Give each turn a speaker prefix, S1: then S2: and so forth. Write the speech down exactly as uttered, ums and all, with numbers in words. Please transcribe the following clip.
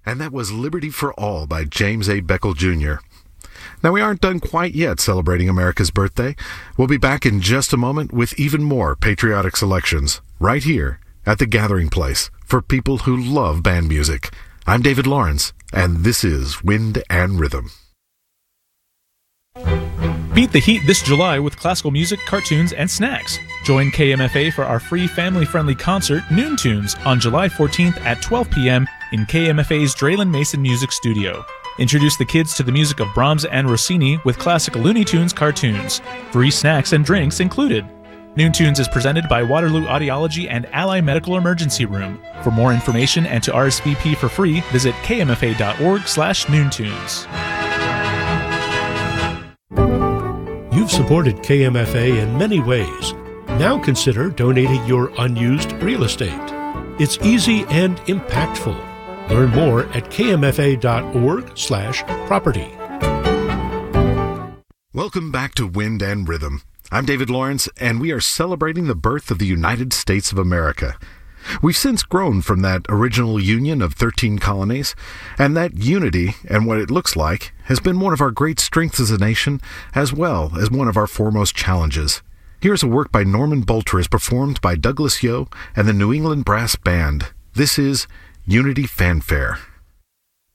S1: And that was Liberty for All by James A. Beckel Junior Now, we aren't done quite yet celebrating America's birthday. We'll be back in just a moment with even more patriotic selections right here at the Gathering Place for people who love band music. I'm David Lawrence, and this is Wind and Rhythm.
S2: Beat the heat this July with classical music, cartoons, and snacks. Join K M F A for our free family-friendly concert, Noon Tunes, on July fourteenth at twelve p.m. in K M F A's Draylen Mason Music Studio. Introduce the kids to the music of Brahms and Rossini with classic Looney Tunes cartoons. Free snacks and drinks included. Noon Tunes is presented by Waterloo Audiology and Ally Medical Emergency Room. For more information and to R S V P for free, visit kmfa.org slash noontunes.
S3: You've supported K M F A in many ways. Now consider donating your unused real estate. It's easy and impactful. Learn more at kmfa.org slash property.
S1: Welcome back to Wind and Rhythm. I'm David Lawrence, and we are celebrating the birth of the United States of America. We've since grown from that original union of thirteen colonies, and that unity and what it looks like has been one of our great strengths as a nation, as well as one of our foremost challenges. Here's a work by Norman Bolter performed by Douglas Yo and the New England Brass Band. This is Unity Fanfare.